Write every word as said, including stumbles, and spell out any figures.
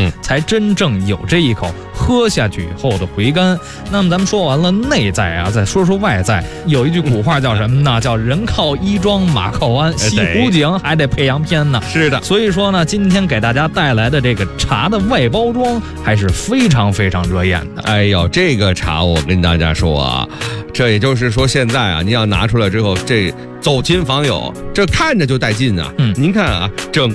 嗯，才真正有这一口喝下去以后的回甘。那么咱们说完了内在啊，再说说外在。有一句古话叫什么呢？叫人靠衣装，马靠鞍，西湖景还得配洋片呢。 是的， 所以说呢，今天给大家带来的这个茶的外包装还是非常非常惹眼的。 哎呦，这个茶我跟大家说啊，这也就是说现在啊，你要拿出来之后，这走亲访友，这看着就带劲啊。 嗯， 您看啊，整